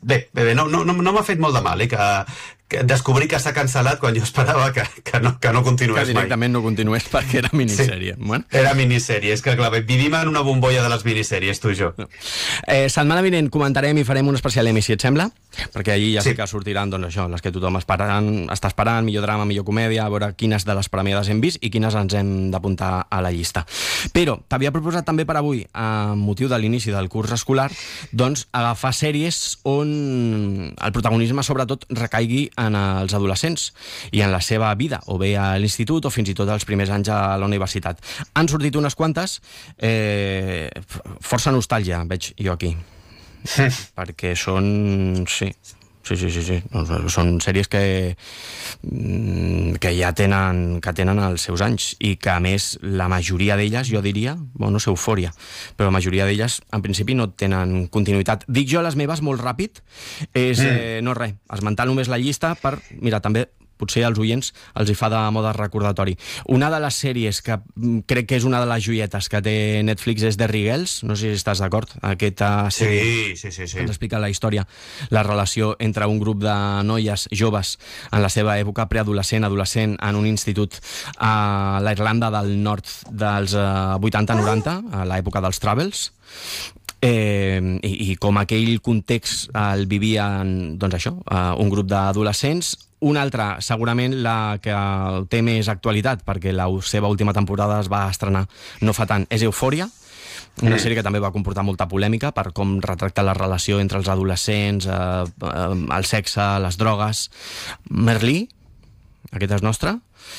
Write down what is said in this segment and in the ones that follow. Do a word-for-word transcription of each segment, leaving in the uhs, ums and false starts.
bé, bé, bé no, no, no m'ha fet molt de mal, eh, que, que descobrir que s'ha cancel·lat quan jo esperava que, que, no, que no continués mai. Que directament no continués perquè era minissèrie. Sí, bueno. Era minissèrie, és que clar, vivim en una bombolla de les minissèries, tu i jo. Eh, setmana vinent comentarem i farem un especial Emmy, si et sembla, perquè allí ja sí, sí que sortiran, doncs això, les que tothom esperant, està esperant, millor drama, millor comèdia, a veure quines de les premiades hem vist i quines ens hem d'apuntar a la llista. Però t'havia proposat també per avui, a motiu de l'inici del curs escolar, doncs agafar sèries on el protagonisme sobretot recaigui en els adolescents i en la seva vida, o bé a l'institut o fins i tot als primers anys a la universitat. Han sortit unes quantes, eh, força nostàlgia veig jo aquí, perquè són... sí, sí, sí, sí, sí. Són sèries que, que ja tenen, que tenen els seus anys i que, a més, la majoria d'elles, jo diria, bueno, no sé, Eufòria, però la majoria d'elles, en principi, no tenen continuïtat. Dic jo les meves molt ràpid, és, mm. eh, no res, esmentar només la llista per, mira, també potser als oients els hi fa de moda recordatori. Una de les sèries que crec que és una de les joietes que té Netflix és Derry Girls, no sé si estàs d'acord, aquesta sèrie sí, sí, sí, sí. ens explica la història, la relació entre un grup de noies joves en la seva època preadolescent, adolescent, en un institut a la Irlanda del Nord dels vuitanta noranta, a l'època dels Travels. Eh, i, i com aquell context el vivien, doncs això, un grup d'adolescents. Una altra, segurament la que té més actualitat, perquè la seva última temporada es va estrenar no fa tant, és Eufòria, una sèrie que també va comportar molta polèmica per com retracta la relació entre els adolescents, eh, el sexe, les drogues. Merlí, aquesta és nostra,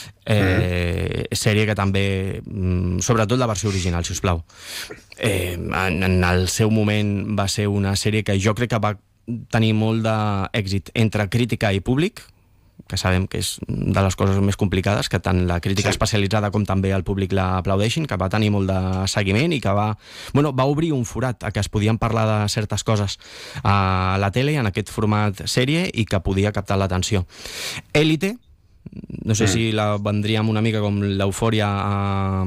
eh, sèrie que també, sobretot la versió original, si us plau, eh, en, en el seu moment va ser una sèrie que jo crec que va tenir molt d'èxit entre crítica i públic, que sabem que és de les coses més complicades, que tant la crítica sí. especialitzada com també el públic l'aplaudeixin, que va tenir molt de seguiment i que va, bueno, va obrir un forat a que es podien parlar de certes coses a la tele en aquest format sèrie i que podia captar l'atenció. Élite, no sé mm. si la vendríem una mica com l'Eufòria a...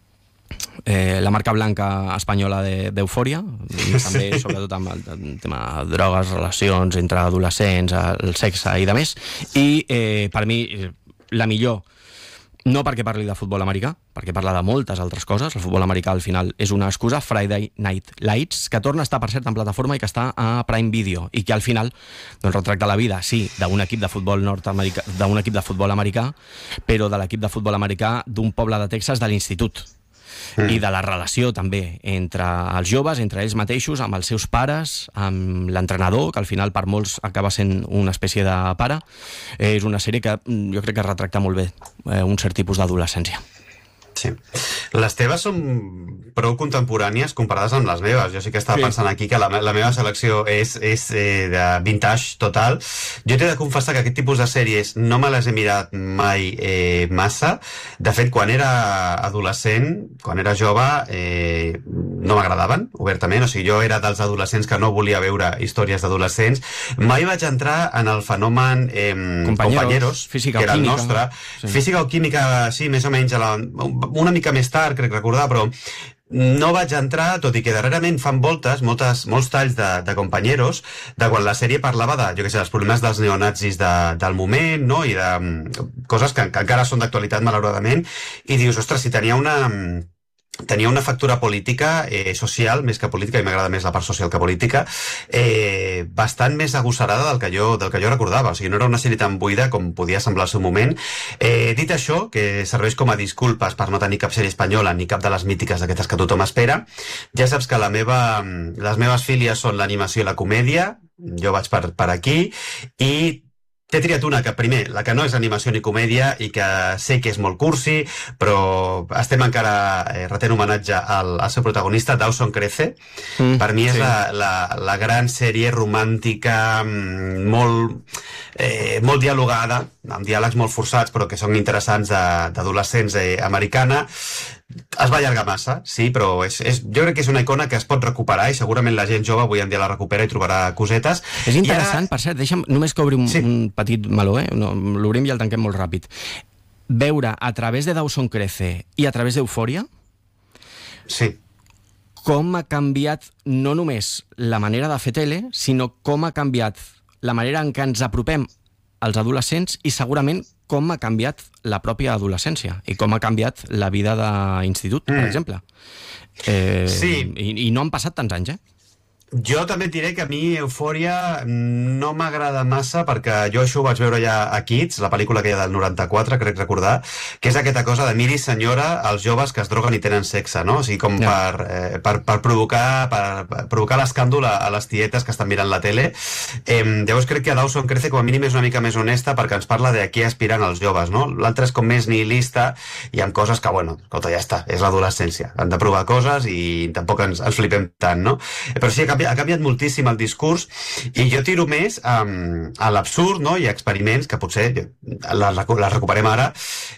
Eh, la marca blanca espanyola d'Eufòria, de, també sobretot amb el, el tema de drogues, relacions entre adolescents, el sexe i de més. I eh, per mi la millor, no perquè parli de futbol americà, perquè parla de moltes altres coses, el futbol americà al final és una excusa, Friday Night Lights, que torna a estar per cert en plataforma i que està a Prime Video, i que al final doncs, retracta la vida, sí, d'un equip de futbol nord-americà, d'un equip de futbol americà, però de l'equip de futbol americà d'un poble de Texas de l'institut. Mm. I de la relació també entre els joves, entre ells mateixos, amb els seus pares, amb l'entrenador, que al final per molts acaba sent una espècie de pare. És una sèrie que jo crec que retracta molt bé eh, un cert tipus d'adolescència. Sí. Les teves són prou contemporànies comparades amb les meves. Jo sí que estava sí. pensant aquí que la, la meva selecció és, és eh, de vintage total. Jo t'he de confessar que aquest tipus de sèries no me les he mirat mai eh, massa. De fet, quan era adolescent, quan era jove, eh, no m'agradaven, obertament. O sigui, jo era dels adolescents que no volia veure històries d'adolescents. Mai vaig entrar en el fenomen eh, Compañeros, física que era o el química. nostre. Sí. Física o química, sí, més o menys a la... una mica més tard, crec recordar, però no vaig entrar, tot i que darrerament fan voltes, moltes, molts talls de, de Compañeros, de quan la sèrie parlava de, jo què sé, els problemes dels neonazis de, del moment, no?, i de um, coses que, que encara són d'actualitat, malauradament, i dius, ostres, si tenia una... tenia una factura política, eh, social, més que política, i m'agrada més la part social que política, eh, bastant més agosarada del que jo, del que jo recordava. O sigui, no era una sèrie tan buida com podia semblar al seu moment. Eh, dit això, que serveix com a disculpes per no tenir cap sèrie espanyola ni cap de les mítiques d'aquestes que tothom espera, ja saps que la meva, les meves fílies són l'animació i la comèdia, jo vaig per, per aquí, i t'he triat una que, primer, la que no és animació ni comèdia i que sé que és molt cursi, però estem encara eh, retent homenatge al, al seu protagonista, Dawson Crece. Mm, per mi és sí. la, la, la gran sèrie romàntica, molt, eh, molt dialogada, amb diàlegs molt forçats, però que són interessants d'adolescents eh, americana. Es va allargar massa, sí, però és, és, jo crec que és una icona que es pot recuperar i segurament la gent jove avui en dia la recupera i trobarà cosetes. És interessant, ara... per cert, deixa'm només que obri un, sí. un petit meló, eh? No, l'obrim i el tanquem molt ràpid. Veure a través de Dawson Crece i a través d'Eufòria sí. com ha canviat no només la manera de fer tele, sinó com ha canviat la manera en què ens apropem als adolescents i segurament com ha canviat la pròpia adolescència i com ha canviat la vida d'institut, mm. per exemple. Eh, sí. I, I no han passat tants anys, eh? Jo també et diré que a mi Eufòria no m'agrada massa perquè jo això ho vaig veure ja a Kids, la pel·lícula aquella del noranta-quatre, crec recordar, que és aquesta cosa de miri senyora els joves que es droguen i tenen sexe, no? O sigui, com ja. per, eh, per, per provocar per, per provocar l'escàndol a, a les tietes que estan mirant la tele. Eh, llavors crec que Dawson Crece com a mínim és una mica més honesta perquè ens parla de a què aspiren els joves, no? L'altre és com més nihilista i amb coses que, bueno, escolta, ja està, és l'adolescència. Han de provar coses i tampoc ens, ens flipem tant, no? Però sí, ha canviat moltíssim el discurs i jo tiro més um, a l'absurd, no? Hi ha experiments que potser les la recuperem ara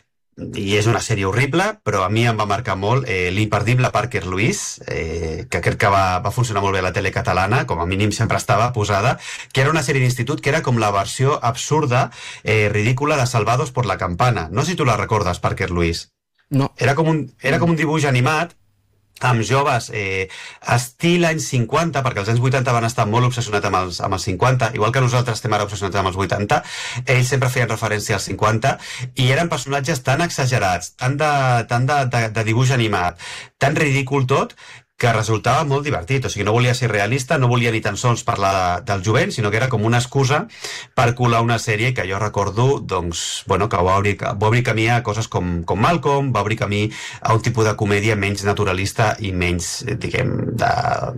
i és una sèrie horrible, però a mi em va marcar molt eh, l'imperdible Parker Lewis, eh, que crec que va, va funcionar molt bé a la tele catalana, com a mínim sempre estava posada, que era una sèrie d'institut que era com la versió absurda, eh, ridícula de Salvados por la Campana. No sé si tu la recordes, Parker Lewis. No. Era com un, era com un dibuix animat amb joves eh, estil anys cinquanta, perquè els anys vuitanta van estar molt obsessionats amb els, amb els cinquanta, igual que nosaltres estem ara obsessionats amb els vuitanta, ells sempre feien referència als cinquanta, i eren personatges tan exagerats, tan de, tan de, de, de dibuix animat, tan ridícul tot, que resultava molt divertit, o sigui, no volia ser realista, no volia ni tan sols parlar de, del jovent, sinó que era com una excusa per colar una sèrie que jo recordo, doncs, bueno, que va obrir, va obrir camí a coses com, com Malcolm, va obrir camí a un tipus de comèdia menys naturalista i menys, diguem, de,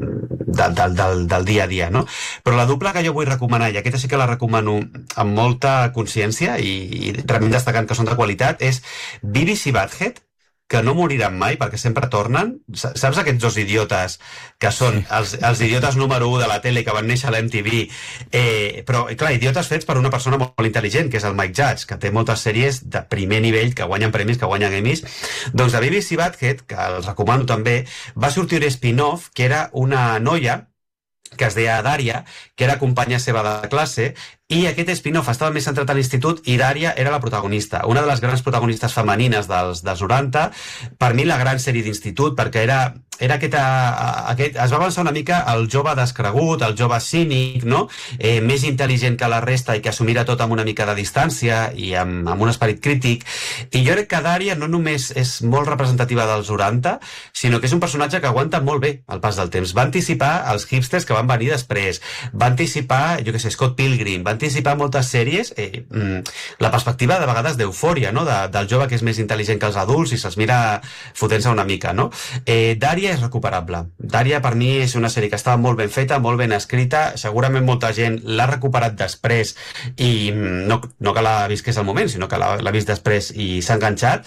de, de, del, del dia a dia, no? Però la dupla que jo vull recomanar, i aquesta sí que la recomano amb molta consciència i, i realment destacant que són de qualitat, és Beavis i Butthead, que no moriran mai perquè sempre tornen. Saps aquests dos idiotes que són els, els idiotes número u de la tele que van néixer a l'M T V, eh, però clar, idiotes fets per una persona molt intel·ligent, que és el Mike Judge, que té moltes sèries de primer nivell que guanyen premis, que guanyen Emmys. Doncs a Beavis i Butthead, que els recomano també, va sortir un spin-off que era una noia que es deia Dària, que era companya seva de classe, i aquest spin-off estava més centrat a l'institut i Dària era la protagonista, una de les grans protagonistes femenines dels, dels noranta, per mi la gran sèrie d'institut, perquè era, era aquesta, aquest, es va avançar una mica el jove descregut, el jove cínic, no? eh, més intel·ligent que la resta i que assumirà tot amb una mica de distància i amb, amb un esperit crític, i jo crec que Dària no només és molt representativa dels noranta, sinó que és un personatge que aguanta molt bé el pas del temps. Va anticipar els hipsters que van venir després, va anticipar, jo què sé, Scott Pilgrim, va anticipar moltes sèries, eh, la perspectiva de vegades d'eufòria, no? de, del jove que és més intel·ligent que els adults i se'ls mira fotent-se una mica, no? Eh, Dària és recuperable. Dària per mi és una sèrie que estava molt ben feta, molt ben escrita, segurament molta gent l'ha recuperat després i no, no que l'ha vist que és el moment, sinó que l'ha vist després i s'ha enganxat,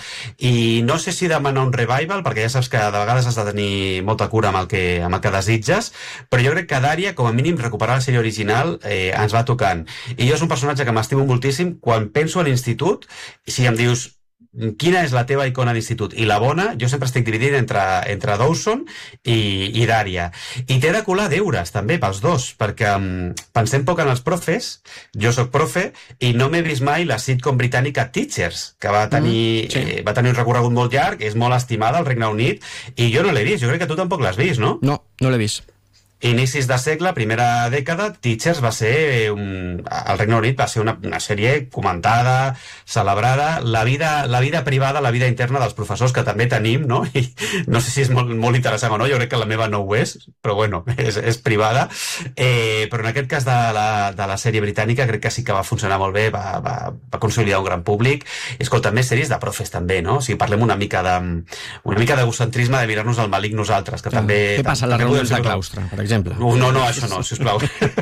i no sé si demanar un revival, perquè ja saps que de vegades has de tenir molta cura amb el que, amb el que desitges, però jo crec que Dària, com a mínim, recuperar la sèrie original eh, ens va tocant. I jo és un personatge que m'estimo moltíssim quan penso a l'institut, si em dius quina és la teva icona d'institut i la bona, jo sempre estic dividint entre, entre Dawson i, i Dària. I t'he de colar deures també pels dos, perquè um, pensem poc en els profes, jo sóc profe i no m'he vist mai la sitcom britànica Teachers, que va tenir, mm, sí. eh, va tenir un recorregut molt llarg, és molt estimada al Regne Unit, i jo no l'he vist, jo crec que tu tampoc l'has vist, no? No, no l'he vist. Inicis de segle, primera dècada, Teachers va ser, un, al Regne Unit va ser una, una sèrie comentada, celebrada, la vida, la vida privada, la vida interna dels professors que també tenim, no? I no sé si és molt, molt interessant o no, jo crec que la meva no ho és, però bueno, és, és privada. Eh, però en aquest cas de la, de la sèrie britànica crec que sí que va funcionar molt bé, va, va, va consolidar un gran públic. I escolta, més sèries de profes també, no? O sigui, parlem una mica de una mica d'egocentrisme de mirar-nos al malic nosaltres, que també... Què passa a les reunions de claustre, per exemple? No, no, no, això no, sisplau.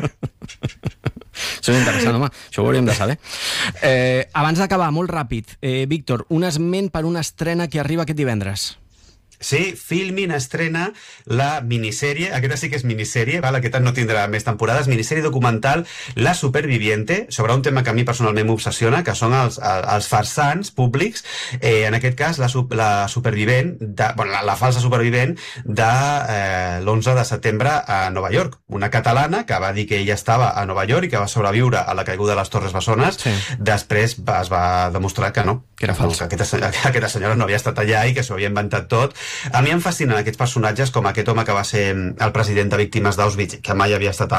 Això és interessant, home. Això ho hauríem de saber. Eh, abans d'acabar, molt ràpid, eh, Víctor, un esment per una estrena que arriba aquest divendres. Sí, Filmin estrena la minissèrie, aquesta sí que és minissèrie, val? Aquesta no tindrà més temporades, minissèrie documental La Superviviente, sobre un tema que a mi personalment m'obsessiona, que són els, els farsants públics, eh, en aquest cas la, la supervivent, de, bueno, la, la falsa supervivent de eh, l'onze de setembre a Nova York, una catalana que va dir que ella estava a Nova York i que va sobreviure a la caiguda de les Torres Bessones, sí. Després va, es va demostrar que no, que era fals. No, que aquesta, aquesta senyora no havia estat allà i que s'ho havia inventat tot. A mi em fascinen aquests personatges com aquest home que va ser el president de víctimes d'Auschwitz, que mai havia estat